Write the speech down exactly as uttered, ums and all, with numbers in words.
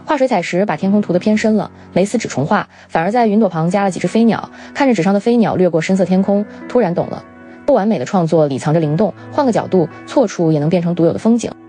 画水彩时把天空涂得偏深了，没似纸重画，反而在云朵旁加了几只飞鸟，看着纸上的飞鸟掠过深色天空，突然懂了，不完美的创作里藏着灵动，换个角度，错处也能变成独有的风景。